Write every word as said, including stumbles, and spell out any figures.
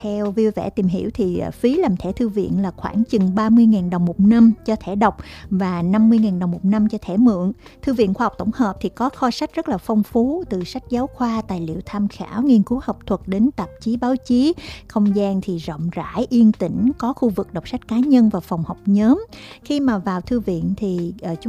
Theo Vui Vẻ Tìm Hiểu thì phí làm thẻ thư viện là khoảng chừng ba mươi nghìn đồng một năm cho thẻ đọc và năm mươi nghìn đồng một năm cho thẻ mượn. Thư viện khoa học tổng hợp thì có kho sách rất là phong phú, từ sách giáo khoa, tài liệu tham khảo, nghiên cứu học thuật đến tạp chí báo chí. Không gian thì rộng rãi, yên tĩnh, có khu vực đọc sách cá nhân và phòng học nhóm. Khi mà vào thư viện thì uh, chúng